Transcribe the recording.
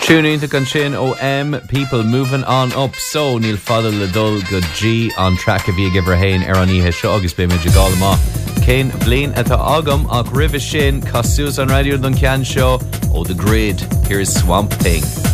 Tuning to Conchin OM, people moving on up. So, Neil Fadal Ladul Good G on track of Viga Verhain, Eroni Hisho, August Bay Mijigalma. Kane Blaine at the Agam, Ak Rivishin, Casus on Radio Duncan Show. Oh, the grid. Here's Swamp Thing.